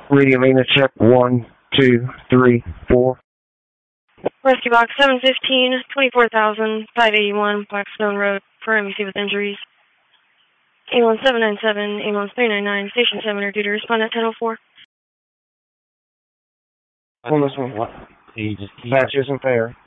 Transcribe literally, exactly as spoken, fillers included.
Radio maintenance check. One, two, three, four. Rescue box seven fifteen, twenty-four thousand, five eighty-one, Blackstone Road, for M E C with injuries. Ambulance seven nine seven, ambulance three nine nine, station seven are due to respond at ten oh four. On this one. What? So you just keep... Patch isn't fair.